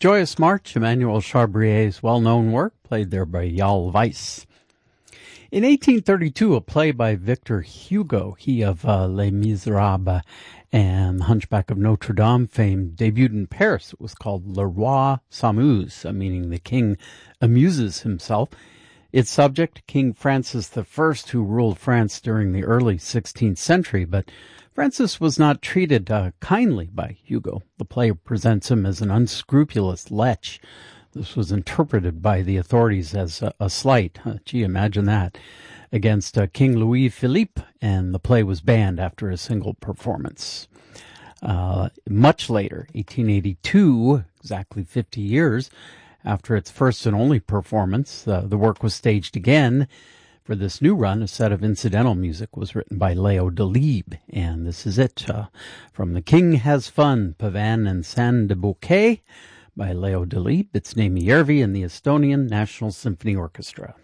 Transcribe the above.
Joyous March, Emmanuel Chabrier's well-known work, played there by Jarl Weiss. In 1832, a play by Victor Hugo, he of Les Miserables and The Hunchback of Notre Dame fame, debuted in Paris. It was called Le Roi s'amuse, meaning the king amuses himself. Its subject, King Francis I, who ruled France during the early 16th century, but Francis was not treated kindly by Hugo. The play presents him as an unscrupulous lech. This was interpreted by the authorities as a slight, gee, imagine that, against King Louis Philippe, and the play was banned after a single performance. Much later, 1882, exactly 50 years after its first and only performance, the work was staged again. For this new run, a set of incidental music was written by Leo Delibes, and this is it, from The King Has Fun, Pavan and San de Bouquet, by Leo Delibes. It's Naimi Järvi and the Estonian National Symphony Orchestra.